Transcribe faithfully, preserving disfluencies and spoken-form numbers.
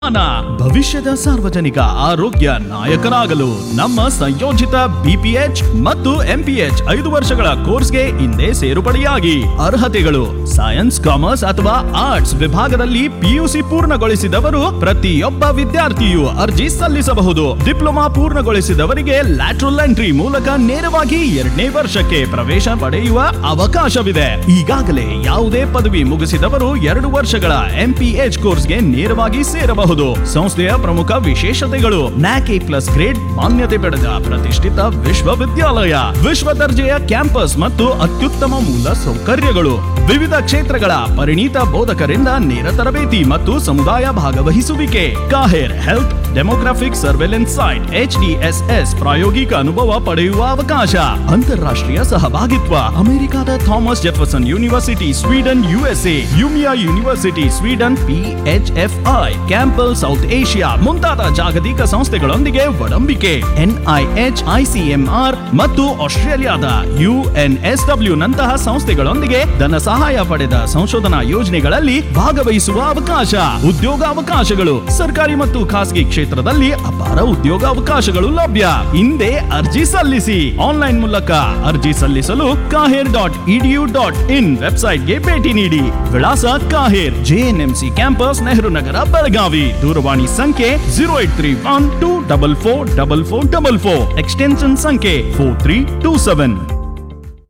ಭವಿಷ್ಯದ ಸಾರ್ವಜನಿಕ ಆರೋಗ್ಯ ನಾಯಕರಾಗಲು ನಮ್ಮ ಸಂಯೋಜಿತ ಬಿಪಿಎಚ್ ಮತ್ತು ಎಂಪಿಎಚ್ ಐದು ವರ್ಷಗಳ ಕೋರ್ಸ್ಗೆ ಹಿಂದೆ ಸೇರ್ಪಡೆಯಾಗಿ. ಅರ್ಹತೆಗಳು: ಸೈನ್ಸ್, ಕಾಮರ್ಸ್ ಅಥವಾ ಆರ್ಟ್ಸ್ ವಿಭಾಗದಲ್ಲಿ ಪಿಯುಸಿ ಪೂರ್ಣಗೊಳಿಸಿದವರು ಪ್ರತಿಯೊಬ್ಬ ವಿದ್ಯಾರ್ಥಿಯು ಅರ್ಜಿ ಸಲ್ಲಿಸಬಹುದು. ಡಿಪ್ಲೊಮಾ ಪೂರ್ಣಗೊಳಿಸಿದವರಿಗೆ ಲ್ಯಾಟ್ರಲ್ ಎಂಟ್ರಿ ಮೂಲಕ ನೇರವಾಗಿ ಎರಡನೇ ವರ್ಷಕ್ಕೆ ಪ್ರವೇಶ ಪಡೆಯುವ ಅವಕಾಶವಿದೆ. ಈಗಾಗಲೇ ಯಾವುದೇ ಪದವಿ ಮುಗಿಸಿದವರು ಎರಡು ವರ್ಷಗಳ ಎಂಪಿಎಚ್ ಕೋರ್ಸ್ಗೆ ನೇರವಾಗಿ ಸೇರಬಹುದು. ಸಂಸ್ಥೆಯ ಪ್ರಮುಖ ವಿಶೇಷತೆಗಳು: ನ್ಯಾಕ್ ಎ ಪ್ಲಸ್ ಗ್ರೇಡ್ ಮಾನ್ಯತೆ ಪಡೆದ ಪ್ರತಿಷ್ಠಿತ ವಿಶ್ವವಿದ್ಯಾಲಯ, ವಿಶ್ವ ದರ್ಜೆಯ ಕ್ಯಾಂಪಸ್ ಮತ್ತು ಅತ್ಯುತ್ತಮ ಮೂಲ ಸೌಕರ್ಯಗಳು, ವಿವಿಧ ಕ್ಷೇತ್ರಗಳ ಪರಿಣಿತ ಬೋಧಕರಿಂದ ನೇರ ತರಬೇತಿ ಮತ್ತು ಸಮುದಾಯ ಭಾಗವಹಿಸುವಿಕೆ, KAHER health demographic surveillance site H D S S ಪ್ರಾಯೋಗಿಕ ಅನುಭವ ಪಡೆಯುವ ಅವಕಾಶ, ಅಂತಾರಾಷ್ಟ್ರೀಯ ಸಹಭಾಗಿತ್ವ, ಅಮೆರಿಕದ Thomas Jefferson university Sweden USA, ಯುಮಿಯಾ university Sweden pH F I, ಕ್ಯಾಂಪಲ್ south Asia ಮುಂತಾದ ಜಾಗತಿಕ ಸಂಸ್ಥೆಗಳೊಂದಿಗೆ ಒಡಂಬಿಕೆ, ಎನ್ಐಎಚ್, ಐಸಿಎಂಆರ್ ಮತ್ತು ಆಸ್ಟ್ರೇಲಿಯಾದ ಯುಎನ್ಎಸ್ಡಬ್ಲ್ಯೂ ನಂತಹ ಸಂಸ್ಥೆಗಳೊಂದಿಗೆ ಧನ ಸಹಾಯ ಪಡೆದ ಸಂಶೋಧನಾ ಯೋಜನೆಗಳಲ್ಲಿ ಭಾಗವಹಿಸುವ ಅವಕಾಶ. ಉದ್ಯೋಗಾವಕಾಶಗಳು: ಸರ್ಕಾರಿ ಮತ್ತು ಖಾಸಗಿ ಕ್ಷೇತ್ರದಲ್ಲಿ ಅಪಾರ ಉದ್ಯೋಗಾವಕಾಶಗಳು ಲಭ್ಯ. ಹಿಂದೆ ಅರ್ಜಿ ಸಲ್ಲಿಸಿ. ಆನ್ಲೈನ್ ಮೂಲಕ ಅರ್ಜಿ ಸಲ್ಲಿಸಲು KAHER dot edu dot in ವೆಬ್ಸೈಟ್ಗೆ ಭೇಟಿ ನೀಡಿ. ವಿಳಾಸ: KAHER, JNMC campus, Nehru Nagar, Belagavi. ದೂರವಾಣಿ ಸಂಖ್ಯೆ zero eight three one two double four double four double four, extension ಸಂಖ್ಯೆ ಫೋರ್ ತ್ರೀ ಟೂ ಸೆವೆನ್.